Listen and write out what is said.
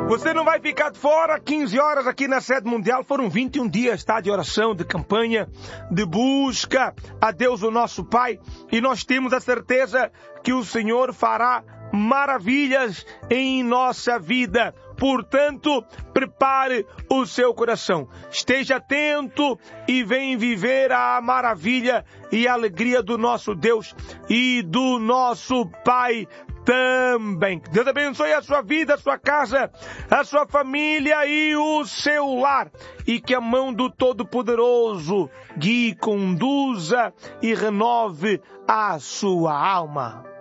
Você não vai ficar de fora. 15 horas aqui na sede mundial. Foram 21 dias, tá? De oração, de campanha, de busca a Deus, o nosso Pai. E nós temos a certeza que o Senhor fará maravilhas em nossa vida. Portanto, prepare o seu coração. Esteja atento e vem viver a maravilha e a alegria do nosso Deus e do nosso Pai também. Deus abençoe a sua vida, a sua casa, a sua família e o seu lar. E que a mão do Todo-Poderoso guie, conduza e renove a sua alma.